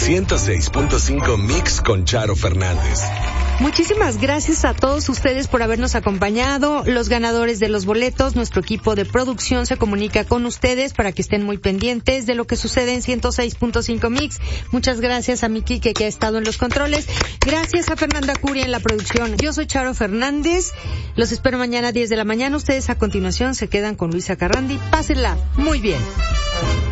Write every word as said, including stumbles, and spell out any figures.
ciento seis punto cinco Mix con Charo Fernández. Muchísimas gracias a todos ustedes por habernos acompañado. Los ganadores de los boletos, nuestro equipo de producción se comunica con ustedes para que estén muy pendientes de lo que sucede en ciento seis punto cinco Mix. Muchas gracias a mi Quique, que ha estado en los controles. Gracias a Fernanda Curia en la producción. Yo soy Charo Fernández. Los espero mañana a diez de la mañana. Ustedes a continuación se quedan con Luisa Carrandi. Pásenla muy bien.